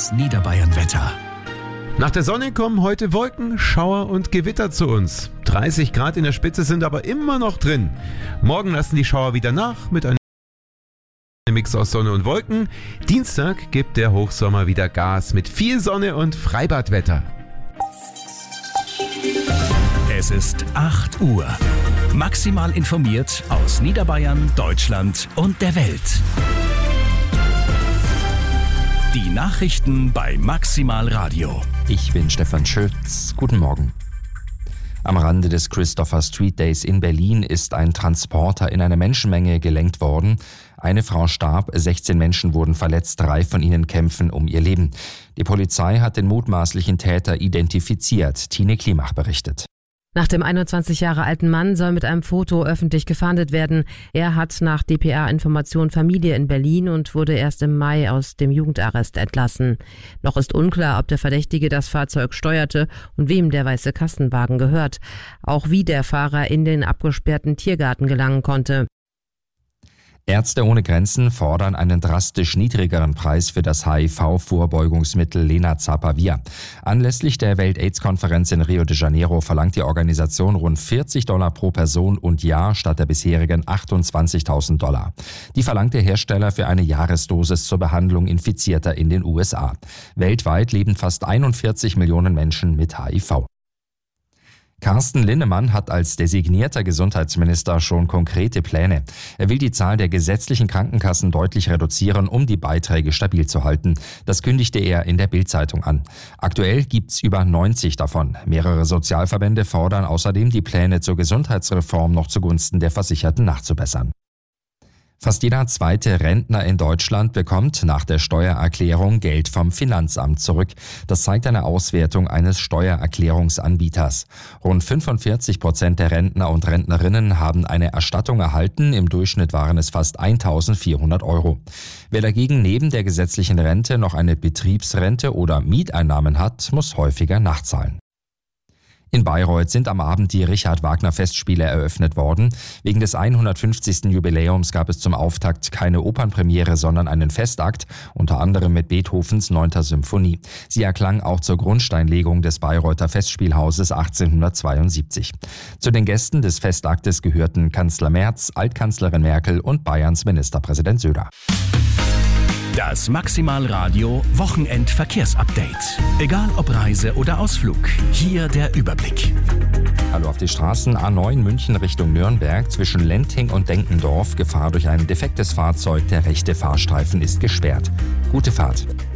Das Niederbayern-Wetter. Nach der Sonne kommen heute Wolken, Schauer und Gewitter zu uns. 30 Grad in der Spitze sind aber immer noch drin. Morgen lassen die Schauer wieder nach mit einem Mix aus Sonne und Wolken. Dienstag gibt der Hochsommer wieder Gas mit viel Sonne und Freibadwetter. Es ist 8 Uhr. Maximal informiert aus Niederbayern, Deutschland und der Welt. Die Nachrichten bei Maximal Radio. Ich bin Stefan Schütz. Guten Morgen. Am Rande des Christopher Street Days in Berlin ist ein Transporter in eine Menschenmenge gelenkt worden. Eine Frau starb, 16 Menschen wurden verletzt, 3 von ihnen kämpfen um ihr Leben. Die Polizei hat den mutmaßlichen Täter identifiziert. Tine Klimach berichtet. Nach dem 21 Jahre alten Mann soll mit einem Foto öffentlich gefahndet werden. Er hat nach dpa-Information Familie in Berlin und wurde erst im Mai aus dem Jugendarrest entlassen. Noch ist unklar, ob der Verdächtige das Fahrzeug steuerte und wem der weiße Kastenwagen gehört. Auch wie der Fahrer in den abgesperrten Tiergarten gelangen konnte. Ärzte ohne Grenzen fordern einen drastisch niedrigeren Preis für das HIV-Vorbeugungsmittel Lenacapavir. Anlässlich der Welt-AIDS-Konferenz in Rio de Janeiro verlangt die Organisation rund $40 pro Person und Jahr statt der bisherigen $28.000. Die verlangt der Hersteller für eine Jahresdosis zur Behandlung Infizierter in den USA. Weltweit leben fast 41 Millionen Menschen mit HIV. Carsten Linnemann hat als designierter Gesundheitsminister schon konkrete Pläne. Er will die Zahl der gesetzlichen Krankenkassen deutlich reduzieren, um die Beiträge stabil zu halten. Das kündigte er in der Bild-Zeitung an. Aktuell gibt's über 90 davon. Mehrere Sozialverbände fordern außerdem, die Pläne zur Gesundheitsreform noch zugunsten der Versicherten nachzubessern. Fast jeder zweite Rentner in Deutschland bekommt nach der Steuererklärung Geld vom Finanzamt zurück. Das zeigt eine Auswertung eines Steuererklärungsanbieters. Rund 45% der Rentner und Rentnerinnen haben eine Erstattung erhalten. Im Durchschnitt waren es fast 1.400 €. Wer dagegen neben der gesetzlichen Rente noch eine Betriebsrente oder Mieteinnahmen hat, muss häufiger nachzahlen. In Bayreuth sind am Abend die Richard-Wagner-Festspiele eröffnet worden. Wegen des 150. Jubiläums gab es zum Auftakt keine Opernpremiere, sondern einen Festakt, unter anderem mit Beethovens 9. Symphonie. Sie erklang auch zur Grundsteinlegung des Bayreuther Festspielhauses 1872. Zu den Gästen des Festaktes gehörten Kanzler Merz, Altkanzlerin Merkel und Bayerns Ministerpräsident Söder. Das Maximal Radio Wochenendverkehrsupdate. Egal ob Reise oder Ausflug, hier der Überblick. Hallo auf die Straßen. A9 München Richtung Nürnberg zwischen Lenting und Denkendorf. Gefahr durch ein defektes Fahrzeug. Der rechte Fahrstreifen ist gesperrt. Gute Fahrt.